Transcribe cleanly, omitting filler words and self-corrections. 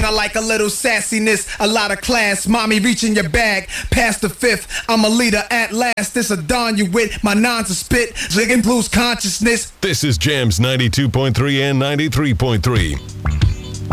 I like a little sassiness, a lot of class. Mommy reaching your bag, past the fifth. I'm a leader at last. This a don you with. My nons a spit, zigging blues consciousness. This is Jams 92.3 and 93.3.